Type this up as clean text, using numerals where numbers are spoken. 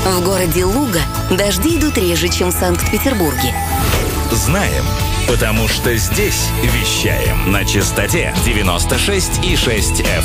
В городе Луга дожди идут реже, чем в Санкт-Петербурге. Знаем, потому что здесь вещаем на частоте 96,6 FM.